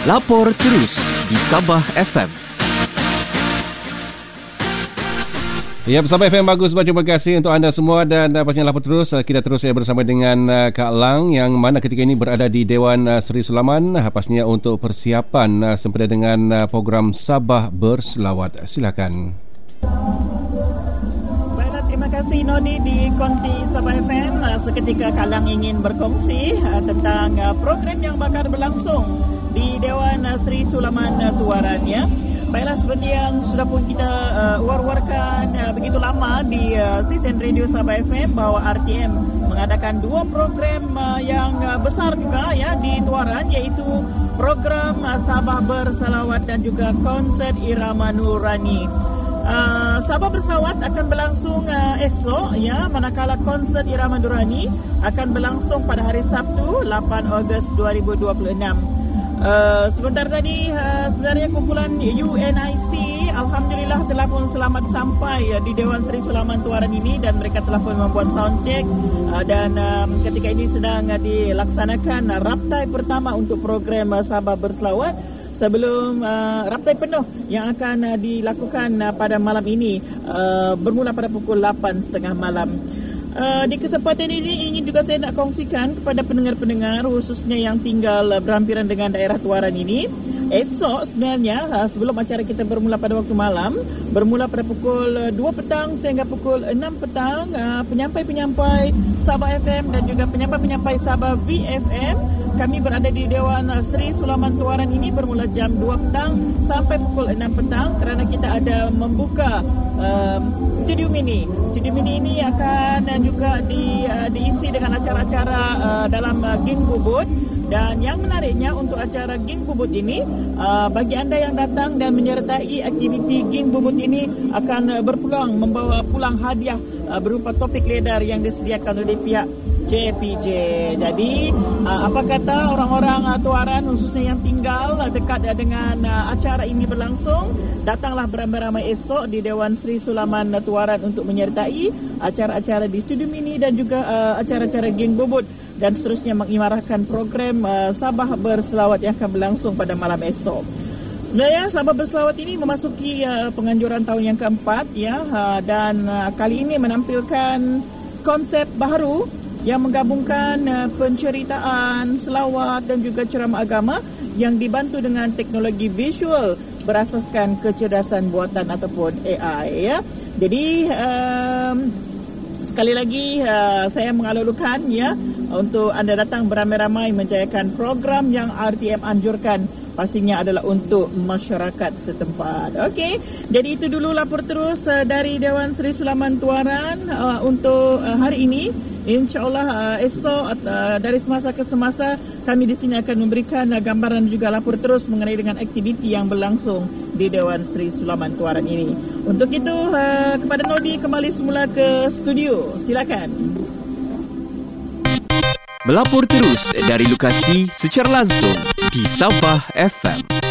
Lapor terus di Sabah FM. Ya, Sabah FM bagus. Terima kasih untuk anda semua dan pastinya lapor terus. Kita terus bersama dengan Kak Lang yang mana ketika ini berada di Dewan Seri Sulaman pastinya untuk persiapan sempena dengan program Sabah Berselawat. Silakan. Baiklah, terima kasih Nodi di Konti Sabah FM. Seketika Kak Lang ingin berkongsi tentang program yang bakal berlangsung di Dewan Seri Sulaman Tuaran, ya. Baiklah, seperti yang sudah pun kita war-warkan begitu lama di stesen radio Sabah FM bahawa RTM mengadakan dua program yang besar juga, ya, di Tuaran, iaitu program Sabah Berselawat dan juga konsert Irama Nurani. Sabah Berselawat akan berlangsung esok, ya, manakala konsert Irama Nurani akan berlangsung pada hari Sabtu 8 Ogos 2026. Sebentar tadi sebenarnya kumpulan UNIC alhamdulillah telah pun selamat sampai di Dewan Seri Sulaman Tuaran ini dan mereka telah pun membuat sound check dan ketika ini sedang dilaksanakan raptai pertama untuk program Sabah Berselawat sebelum raptai penuh yang akan dilakukan pada malam ini bermula pada pukul 8.30 malam. Di kesempatan ini ingin juga saya nak kongsikan kepada pendengar-pendengar khususnya yang tinggal berhampiran dengan daerah Tuaran ini. Esok sebenarnya sebelum acara kita bermula pada waktu malam, bermula pada pukul 2 petang sehingga pukul 6 petang, penyampai-penyampai Sabah FM dan juga penyampai-penyampai Sabah VFM, kami berada di Dewan Seri Sulaman Tuaran ini bermula jam 2 petang sampai pukul 6 petang kerana kita ada membuka studio mini. Studio mini ini akan juga diisi dengan acara-acara dalam Ging Bubut. Dan yang menariknya untuk acara Ging Bubut ini, bagi anda yang datang dan menyertai aktiviti Ging Bubut ini akan berpeluang membawa pulang hadiah berupa topik ledar yang disediakan oleh pihak JPJ. Jadi apa kata orang-orang Tuaran khususnya yang tinggal dekat dengan acara ini berlangsung, datanglah beramai-ramai esok di Dewan Seri Sulaman Tuaran untuk menyertai acara-acara di studio mini dan juga acara-acara Ging Bubut dan seterusnya mengimarahkan program Sabah Berselawat yang akan berlangsung pada malam esok. Sebenarnya Sabah Berselawat ini memasuki penganjuran tahun yang keempat, ya, dan kali ini menampilkan konsep baru yang menggabungkan penceritaan, selawat dan juga ceramah agama yang dibantu dengan teknologi visual berasaskan kecerdasan buatan ataupun AI, ya. Jadi sekali lagi saya mengalulukan, ya, untuk anda datang beramai-ramai menjayakan program yang RTM anjurkan, pastinya adalah untuk masyarakat setempat. Okey, jadi itu dulu lapor terus dari Dewan Seri Sulaman Tuaran untuk hari ini. InsyaAllah esok dari semasa ke semasa kami di sini akan memberikan gambaran juga lapor terus mengenai dengan aktiviti yang berlangsung di Dewan Seri Sulaman Tuaran ini. Untuk itu kepada Nodi kembali semula ke studio. Silakan. Melapor terus dari lokasi secara langsung di Sabah FM.